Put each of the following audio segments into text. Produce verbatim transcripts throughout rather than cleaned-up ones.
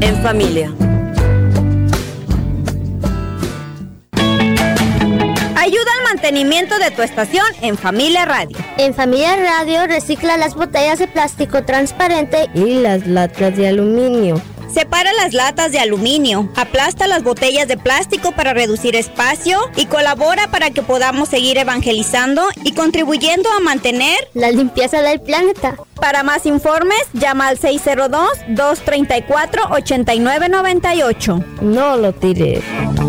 En familia. Ayuda al mantenimiento de tu estación en Familia Radio. En Familia Radio recicla las botellas de plástico transparente y las latas de aluminio. Separa las latas de aluminio, aplasta las botellas de plástico para reducir espacio y colabora para que podamos seguir evangelizando y contribuyendo a mantener la limpieza del planeta. Para más informes, llama al seis cero dos, dos tres cuatro, ocho nueve nueve ocho. No lo tires.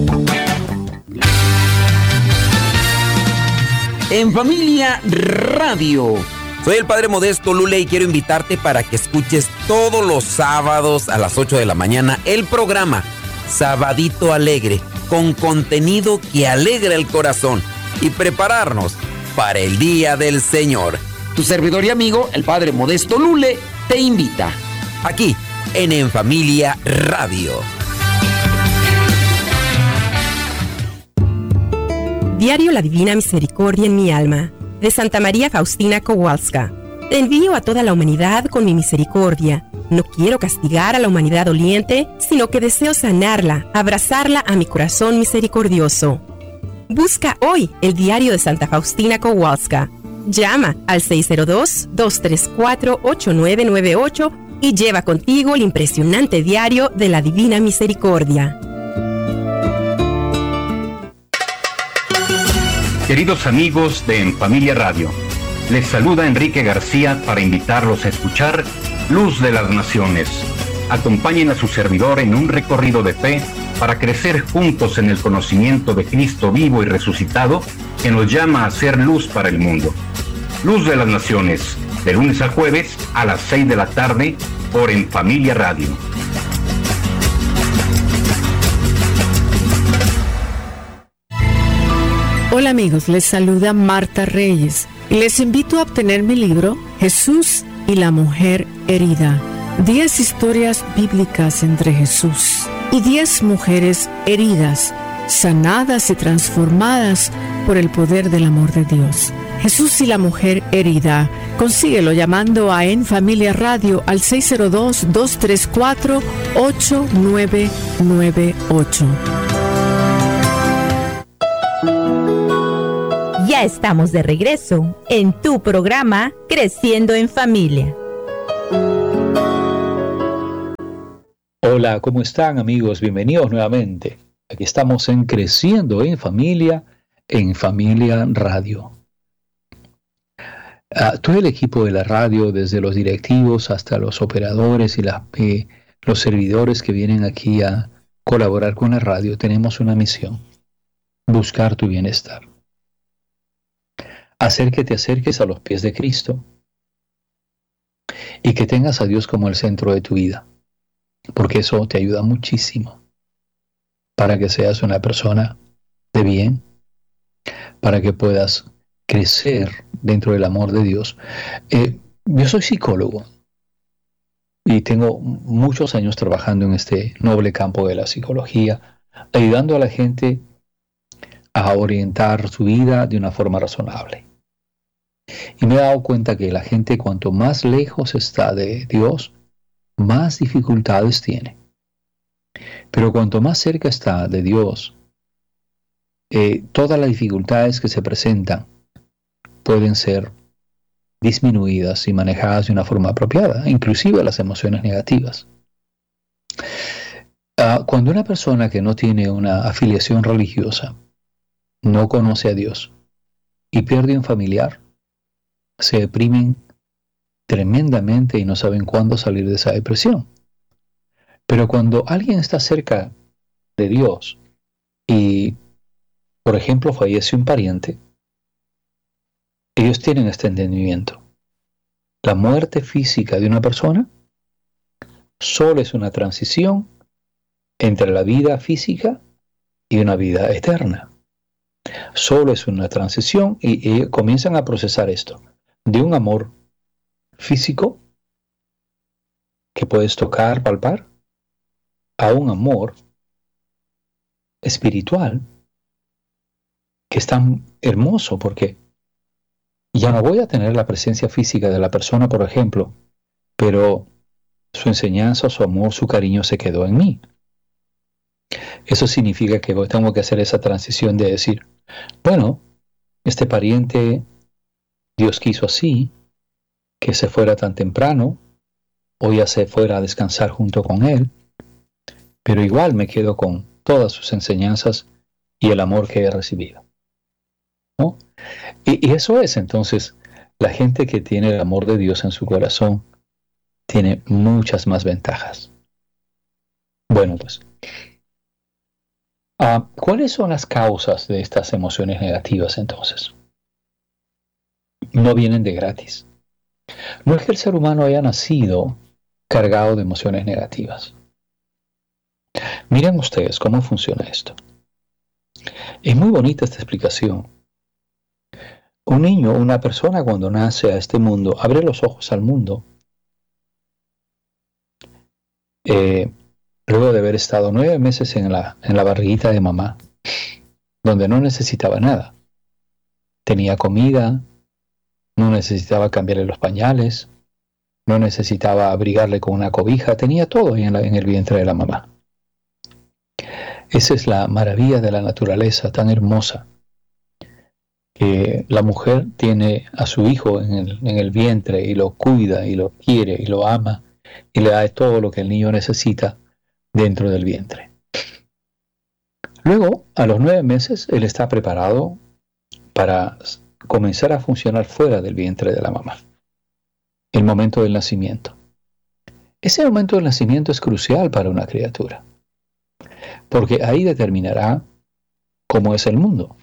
En Familia Radio. Soy el Padre Modesto Lule y quiero invitarte para que escuches todos los sábados a las ocho de la mañana el programa Sabadito Alegre, con contenido que alegra el corazón y prepararnos para el Día del Señor. Tu servidor y amigo, el Padre Modesto Lule, te invita aquí en En Familia Radio. Diario La Divina Misericordia en mi alma, de Santa María Faustina Kowalska. Te envío a toda la humanidad con mi misericordia. No quiero castigar a la humanidad doliente, sino que deseo sanarla, abrazarla a mi corazón misericordioso. Busca hoy el diario de Santa Faustina Kowalska. Llama al seis cero dos, dos tres cuatro, ocho nueve nueve ocho y lleva contigo el impresionante diario de la Divina Misericordia. Queridos amigos de En Familia Radio, les saluda Enrique García para invitarlos a escuchar Luz de las Naciones. Acompañen a su servidor en un recorrido de fe para crecer juntos en el conocimiento de Cristo vivo y resucitado, que nos llama a ser luz para el mundo. Luz de las Naciones, de lunes a jueves a las seis de la tarde por En Familia Radio. Hola amigos, les saluda Marta Reyes y les invito a obtener mi libro Jesús y la mujer herida. Diez historias bíblicas entre Jesús y diez mujeres heridas, sanadas y transformadas por el poder del amor de Dios. Jesús y la mujer herida. Consíguelo llamando a En Familia Radio al seis cero dos, dos tres cuatro, ocho nueve nueve ocho. Ya estamos de regreso en tu programa Creciendo en Familia. Hola, ¿cómo están amigos? Bienvenidos nuevamente. Aquí estamos en Creciendo en Familia, en Familia Radio. Uh, todo el equipo de la radio, desde los directivos hasta los operadores y la, eh, los servidores que vienen aquí a colaborar con la radio, tenemos una misión: buscar tu bienestar. Hacer que te acerques a los pies de Cristo y que tengas a Dios como el centro de tu vida, porque eso te ayuda muchísimo para que seas una persona de bien, para que puedas crecer dentro del amor de Dios. Eh, yo soy psicólogo y tengo muchos años trabajando en este noble campo de la psicología, ayudando a la gente a orientar su vida de una forma razonable. Y me he dado cuenta que la gente, cuanto más lejos está de Dios, más dificultades tiene. Pero cuanto más cerca está de Dios, eh, todas las dificultades que se presentan pueden ser disminuidas y manejadas de una forma apropiada, inclusive las emociones negativas. Uh, cuando una persona que no tiene una afiliación religiosa no conoce a Dios y pierde un familiar, se deprimen tremendamente y no saben cuándo salir de esa depresión. Pero cuando alguien está cerca de Dios y, por ejemplo, fallece un pariente, ellos tienen este entendimiento. La muerte física de una persona solo es una transición entre la vida física y una vida eterna. Solo es una transición y, y comienzan a procesar esto de un amor físico que puedes tocar, palpar, a un amor espiritual que es tan hermoso, porque ya no voy a tener la presencia física de la persona, por ejemplo, pero su enseñanza, su amor, su cariño se quedó en mí. Eso significa que tengo que hacer esa transición de decir, bueno, este pariente, Dios quiso así, que se fuera tan temprano, o ya se fuera a descansar junto con él, pero igual me quedo con todas sus enseñanzas y el amor que he recibido, ¿no? Y, y eso es, entonces, la gente que tiene el amor de Dios en su corazón tiene muchas más ventajas. Bueno, pues, uh, ¿cuáles son las causas de estas emociones negativas entonces? No vienen de gratis. No es que el ser humano haya nacido cargado de emociones negativas. Miren ustedes cómo funciona esto. Es muy bonita esta explicación. Un niño, una persona cuando nace a este mundo, abre los ojos al mundo. Eh, luego de haber estado nueve meses en la, en la barriguita de mamá, donde no necesitaba nada. Tenía comida, no necesitaba cambiarle los pañales, no necesitaba abrigarle con una cobija, tenía todo ahí en, la, en el vientre de la mamá. Esa es la maravilla de la naturaleza tan hermosa, que la mujer tiene a su hijo en el, en el vientre y lo cuida y lo quiere y lo ama y le da todo lo que el niño necesita dentro del vientre. Luego, a los nueve meses, él está preparado para comenzar a funcionar fuera del vientre de la mamá. El momento del nacimiento. Ese momento del nacimiento es crucial para una criatura, porque ahí determinará cómo es el mundo.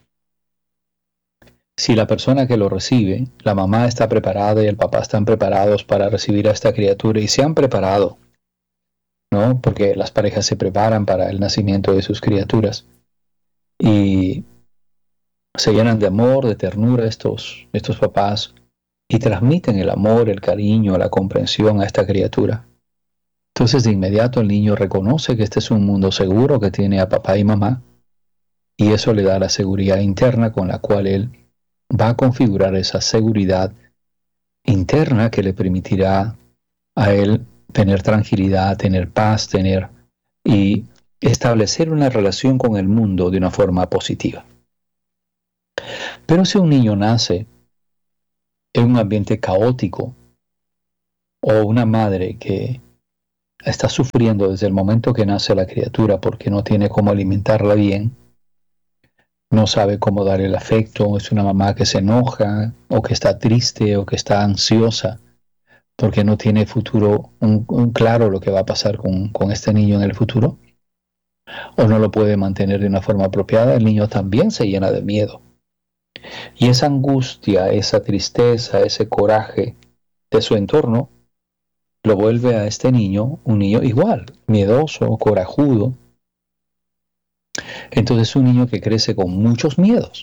Si la persona que lo recibe, la mamá está preparada y el papá están preparados para recibir a esta criatura y se han preparado, ¿no? Porque las parejas se preparan para el nacimiento de sus criaturas y se llenan de amor, de ternura estos, estos papás y transmiten el amor, el cariño, la comprensión a esta criatura. Entonces de inmediato el niño reconoce que este es un mundo seguro que tiene a papá y mamá y eso le da la seguridad interna con la cual él va a configurar esa seguridad interna que le permitirá a él tener tranquilidad, tener paz, tener y establecer una relación con el mundo de una forma positiva. Pero si un niño nace en un ambiente caótico o una madre que está sufriendo desde el momento que nace la criatura porque no tiene cómo alimentarla bien, no sabe cómo dar el afecto, es una mamá que se enoja o que está triste o que está ansiosa porque no tiene futuro un, un claro lo que va a pasar con, con este niño en el futuro o no lo puede mantener de una forma apropiada, el niño también se llena de miedo. Y esa angustia, esa tristeza, ese coraje de su entorno lo vuelve a este niño un niño igual, miedoso, corajudo. Entonces es un niño que crece con muchos miedos.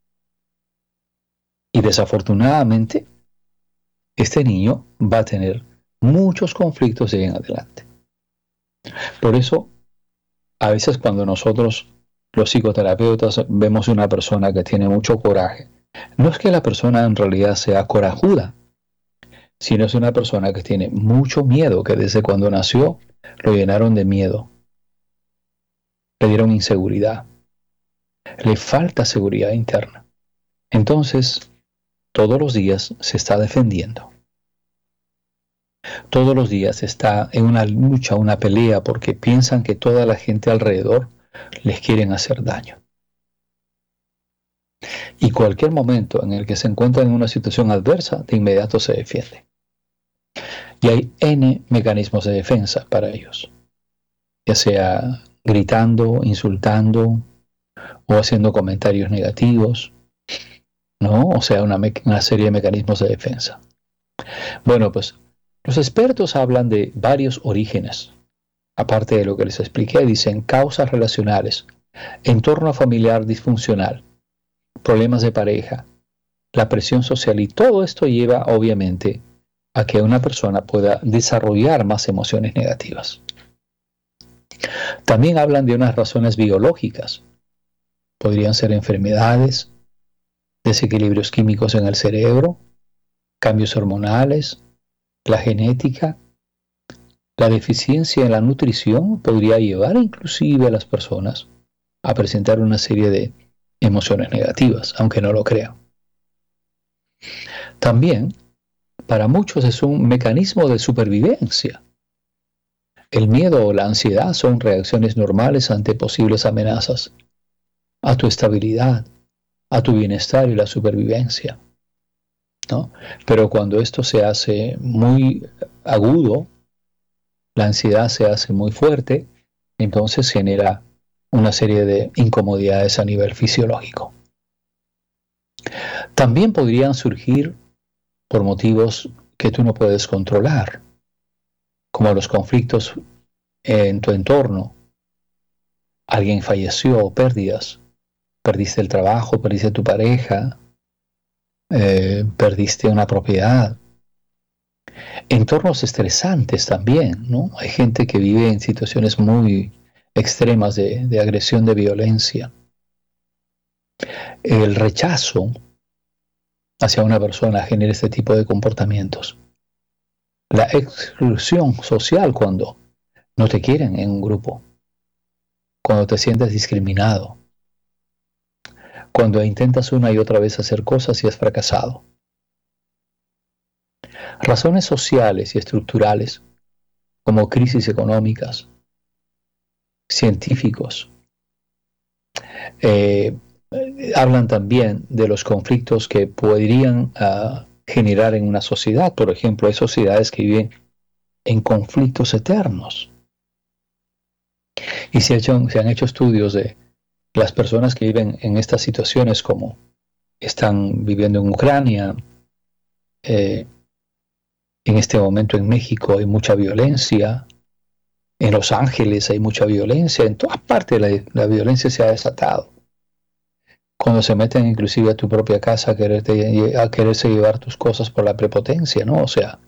Y desafortunadamente, este niño va a tener muchos conflictos de ahí en adelante. Por eso, a veces cuando nosotros, los psicoterapeutas, vemos una persona que tiene mucho coraje, no es que la persona en realidad sea corajuda, sino es una persona que tiene mucho miedo, que desde cuando nació lo llenaron de miedo. Le dieron inseguridad. Le falta seguridad interna. Entonces, todos los días se está defendiendo. Todos los días está en una lucha, una pelea, porque piensan que toda la gente alrededor les quieren hacer daño. Y cualquier momento en el que se encuentra en una situación adversa, de inmediato se defiende. Y hay N mecanismos de defensa para ellos. Ya sea gritando, insultando o haciendo comentarios negativos, ¿no? O sea, una, me- una serie de mecanismos de defensa. Bueno, pues los expertos hablan de varios orígenes. Aparte de lo que les expliqué, dicen causas relacionales, entorno familiar disfuncional, problemas de pareja, la presión social, y todo esto lleva obviamente a que una persona pueda desarrollar más emociones negativas. También hablan de unas razones biológicas. Podrían ser enfermedades, desequilibrios químicos en el cerebro, cambios hormonales, la genética, La deficiencia en la nutrición podría llevar inclusive a las personas a presentar una serie de emociones negativas, aunque no lo crean. También, para muchos es un mecanismo de supervivencia. El miedo o la ansiedad son reacciones normales ante posibles amenazas a tu estabilidad, a tu bienestar y la supervivencia, ¿no? Pero cuando esto se hace muy agudo, la ansiedad se hace muy fuerte, entonces genera una serie de incomodidades a nivel fisiológico. También podrían surgir por motivos que tú no puedes controlar, como los conflictos en tu entorno. Alguien falleció, pérdidas, perdiste el trabajo, perdiste tu pareja, eh, perdiste una propiedad. Entornos estresantes también, ¿no? Hay gente que vive en situaciones muy extremas de, de agresión, de violencia. El rechazo hacia una persona genera este tipo de comportamientos. La exclusión social, cuando no te quieren en un grupo, cuando te sientes discriminado, cuando intentas una y otra vez hacer cosas y has fracasado. Razones sociales y estructurales, como crisis económicas, científicos, eh, hablan también de los conflictos que podrían uh, generar en una sociedad. Por ejemplo, hay sociedades que viven en conflictos eternos. Y se, hecho, se han hecho estudios de las personas que viven en estas situaciones, como están viviendo en Ucrania, eh, en este momento en México hay mucha violencia, en Los Ángeles hay mucha violencia, en todas partes la, la violencia se ha desatado. Cuando se meten inclusive a tu propia casa a, quererte, a quererse llevar tus cosas por la prepotencia, ¿no? O sea,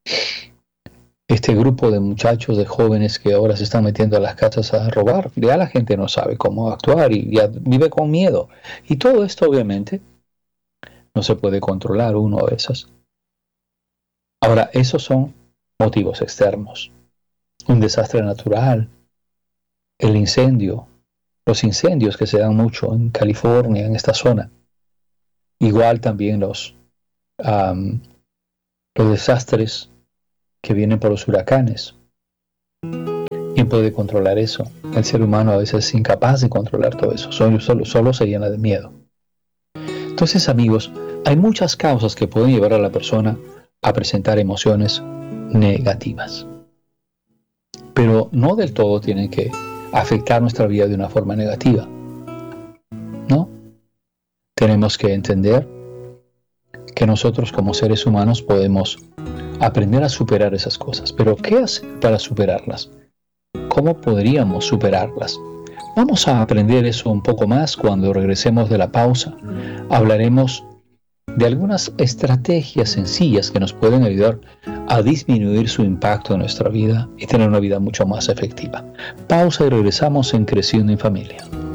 este grupo de muchachos, de jóvenes que ahora se están metiendo a las casas a robar, ya la gente no sabe cómo actuar y ya vive con miedo. Y todo esto obviamente no se puede controlar uno a veces. Ahora, esos son motivos externos. Un desastre natural, el incendio, los incendios que se dan mucho en California, en esta zona. Igual también los, um, los desastres que vienen por los huracanes. ¿Quién puede controlar eso? El ser humano a veces es incapaz de controlar todo eso, solo, solo, solo se llena de miedo. Entonces, amigos, hay muchas causas que pueden llevar a la persona a presentar emociones negativas. Pero no del todo tienen que afectar nuestra vida de una forma negativa, ¿no? Tenemos que entender que nosotros como seres humanos podemos aprender a superar esas cosas. Pero ¿qué hacer para superarlas? ¿Cómo podríamos superarlas? Vamos a aprender eso un poco más cuando regresemos de la pausa. Hablaremos de algunas estrategias sencillas que nos pueden ayudar a disminuir su impacto en nuestra vida y tener una vida mucho más efectiva. Pausa y regresamos en Creciendo en Familia.